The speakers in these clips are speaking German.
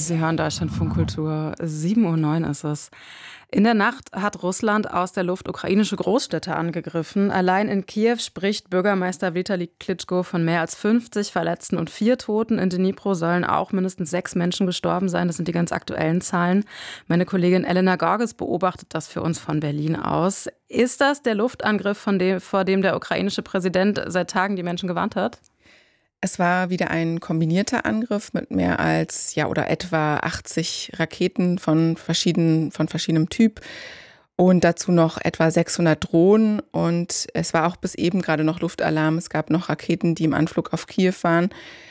Sie hören Deutschlandfunk Kultur. 7:09 Uhr ist es. In der Nacht hat Russland aus der Luft ukrainische Großstädte angegriffen. Allein in Kiew spricht Bürgermeister Witali Klitschko von mehr als 50 Verletzten und 4 Toten. In Dnipro sollen auch mindestens 6 Menschen gestorben sein. Das sind die ganz aktuellen Zahlen. Meine Kollegin Elena Gorges beobachtet das für uns von Berlin aus. Ist das der Luftangriff, vor dem der ukrainische Präsident seit Tagen die Menschen gewarnt hat? Es war wieder ein kombinierter Angriff mit mehr als oder etwa 80 Raketen von verschiedenem Typ und dazu noch etwa 600 Drohnen. Und es war auch bis eben gerade noch Luftalarm. Es gab noch Raketen, die im Anflug auf Kiew waren.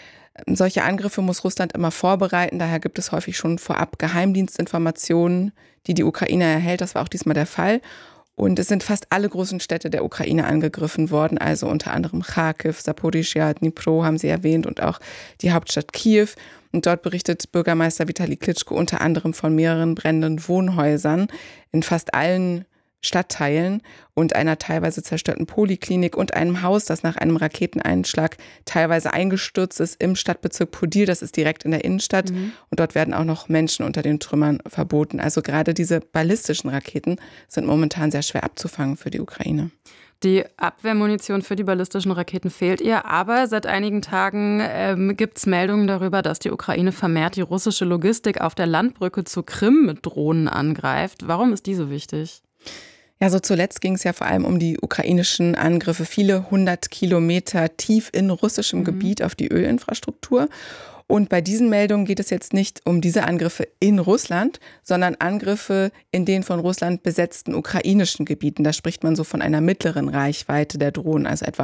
Solche Angriffe muss Russland immer vorbereiten. Daher gibt es häufig schon vorab Geheimdienstinformationen, die die Ukraine erhält. Das war auch diesmal der Fall. Und es sind fast alle großen Städte der Ukraine angegriffen worden, also unter anderem Charkiw, Saporischschja, Dnipro haben Sie erwähnt und auch die Hauptstadt Kiew. Und dort berichtet Bürgermeister Witali Klitschko unter anderem von mehreren brennenden Wohnhäusern in fast allen Stadtteilen und einer teilweise zerstörten Poliklinik und einem Haus, das nach einem Raketeneinschlag teilweise eingestürzt ist im Stadtbezirk Podil. Das ist direkt in der Innenstadt. Und dort werden auch noch Menschen unter den Trümmern verboten. Also gerade diese ballistischen Raketen sind momentan sehr schwer abzufangen für die Ukraine. Die Abwehrmunition für die ballistischen Raketen fehlt ihr, aber seit einigen Tagen gibt es Meldungen darüber, dass die Ukraine vermehrt die russische Logistik auf der Landbrücke zur Krim mit Drohnen angreift. Warum ist die so wichtig? Ja, so zuletzt ging es ja vor allem um die ukrainischen Angriffe, viele 100 Kilometer tief in russischem Gebiet auf die Ölinfrastruktur. Und bei diesen Meldungen geht es jetzt nicht um diese Angriffe in Russland, sondern Angriffe in den von Russland besetzten ukrainischen Gebieten. Da spricht man so von einer mittleren Reichweite der Drohnen, also etwa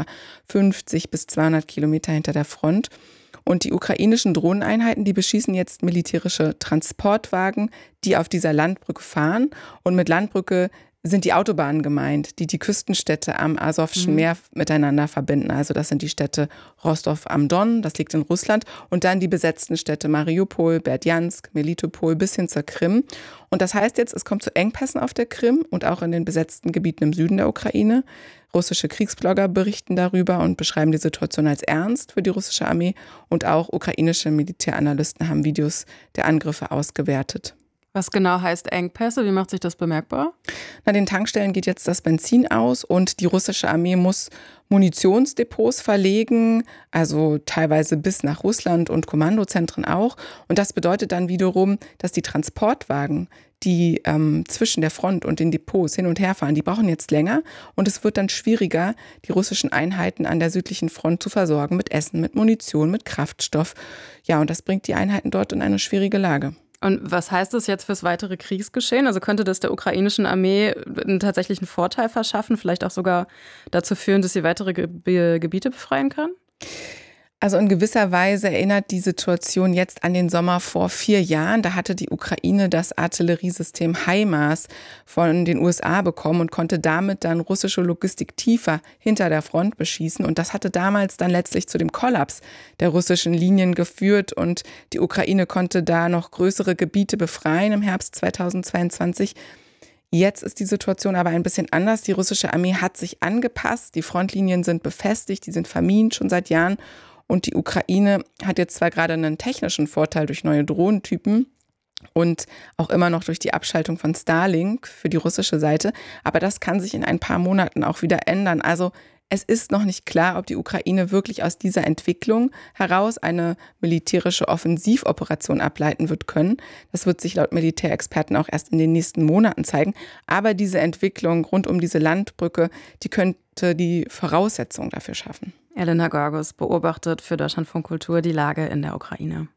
50 bis 200 Kilometer hinter der Front. Und die ukrainischen Drohneneinheiten, die beschießen jetzt militärische Transportwagen, die auf dieser Landbrücke fahren. Und mit Landbrücke sind die Autobahnen gemeint, die die Küstenstädte am Asowschen Meer miteinander verbinden. Also das sind die Städte Rostov am Don, das liegt in Russland, und dann die besetzten Städte Mariupol, Berdjansk, Melitopol bis hin zur Krim. Und das heißt jetzt, es kommt zu Engpässen auf der Krim und auch in den besetzten Gebieten im Süden der Ukraine. Russische Kriegsblogger berichten darüber und beschreiben die Situation als ernst für die russische Armee. Und auch ukrainische Militäranalysten haben Videos der Angriffe ausgewertet. Was genau heißt Engpässe? Wie macht sich das bemerkbar? Den Tankstellen geht jetzt das Benzin aus und die russische Armee muss Munitionsdepots verlegen, also teilweise bis nach Russland und Kommandozentren auch. Und das bedeutet dann wiederum, dass die Transportwagen, die zwischen der Front und den Depots hin und her fahren, die brauchen jetzt länger. Und es wird dann schwieriger, die russischen Einheiten an der südlichen Front zu versorgen mit Essen, mit Munition, mit Kraftstoff. Ja, und das bringt die Einheiten dort in eine schwierige Lage. Und was heißt das jetzt fürs weitere Kriegsgeschehen? Also könnte das der ukrainischen Armee einen tatsächlichen Vorteil verschaffen, vielleicht auch sogar dazu führen, dass sie weitere Gebiete befreien kann? Also in gewisser Weise erinnert die Situation jetzt an den Sommer vor 4 Jahren. Da hatte die Ukraine das Artilleriesystem HIMARS von den USA bekommen und konnte damit dann russische Logistik tiefer hinter der Front beschießen. Und das hatte damals dann letztlich zu dem Kollaps der russischen Linien geführt. Und die Ukraine konnte da noch größere Gebiete befreien im Herbst 2022. Jetzt ist die Situation aber ein bisschen anders. Die russische Armee hat sich angepasst. Die Frontlinien sind befestigt, die sind vermint schon seit Jahren. Und die Ukraine hat jetzt zwar gerade einen technischen Vorteil durch neue Drohnentypen und auch immer noch durch die Abschaltung von Starlink für die russische Seite, aber das kann sich in ein paar Monaten auch wieder ändern. Also es ist noch nicht klar, ob die Ukraine wirklich aus dieser Entwicklung heraus eine militärische Offensivoperation ableiten wird können. Das wird sich laut Militärexperten auch erst in den nächsten Monaten zeigen. Aber diese Entwicklung rund um diese Landbrücke, die könnte die Voraussetzung dafür schaffen. Elena Gorges beobachtet für Deutschlandfunk Kultur die Lage in der Ukraine.